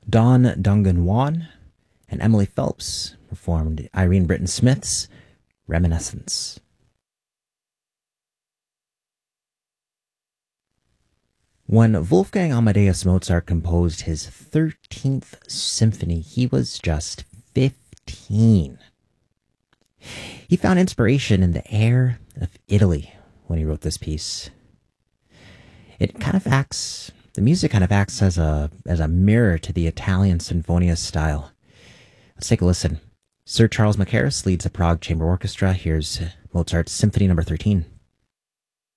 Don Dungan Wan and Emily Phelps performed Irene Britton Smith's Reminiscence. When Wolfgang Amadeus Mozart composed his 13th symphony, he was just 15. He found inspiration in the air of Italy when he wrote this piece. The music kind of acts as a mirror to the Italian Sinfonia style. Let's take a listen. Sir Charles Mackerras leads the Prague Chamber Orchestra. Here's Mozart's Symphony No. 13.